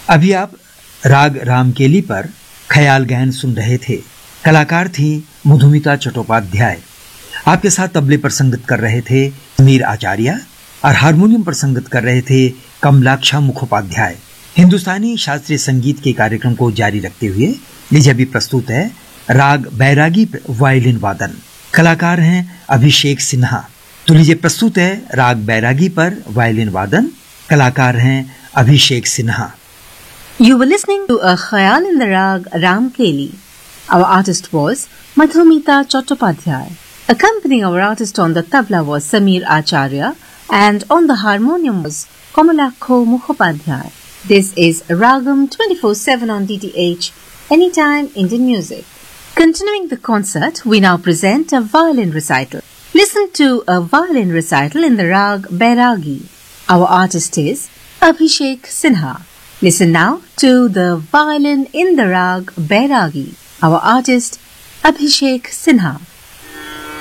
अभी आप राग रामकेली पर ख्याल गहन सुन रहे थे। कलाकार थी मधुमिता चट्टोपाध्याय। आपके साथ तबले पर संगत कर रहे थे समीर आचार्य और हारमोनियम पर संगत कर रहे थे कमलाक्षा मुखोपाध्याय। हिंदुस्तानी शास्त्रीय संगीत के कार्यक्रम को जारी रखते हुए लीजिए अभी प्रस्तुत है राग बैरागी वायलिन वादन। कलाकार हैं अभिषेक सिन्हा। तो लीजिए प्रस्तुत है राग बैरागी पर वायलिन वादन। कलाकार हैं अभिषेक Sinha. You were listening to a Khayal in the Rag Ramkeli. Our artist was Madhumita Chattopadhyay. Accompanying our artist on the tabla was Sameer Acharya and on the harmonium was Kamalakho Mukhopadhyay. This is Ragam 24/7 on DTH, Anytime Indian Music. Continuing the concert, we now present a violin recital. Listen to a violin recital in the Rag Bairagi. Our artist is Abhishek Sinha. Listen now to the violin in the Rag Bairagi. Our artist Abhishek Sinha.